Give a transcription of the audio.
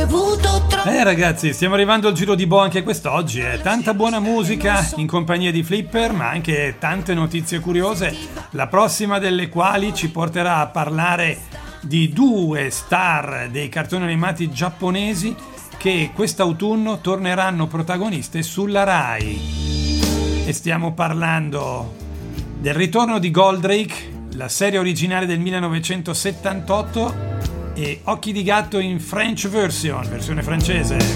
bevuto troppo. Ragazzi, stiamo arrivando al giro di boa anche quest'oggi. Tanta buona musica in compagnia di Flipper, ma anche tante notizie curiose, la prossima delle quali ci porterà a parlare di due star dei cartoni animati giapponesi che quest'autunno torneranno protagoniste sulla Rai. E stiamo parlando del ritorno di Goldrake, la serie originale del 1978, e Occhi di gatto in French version, versione francese.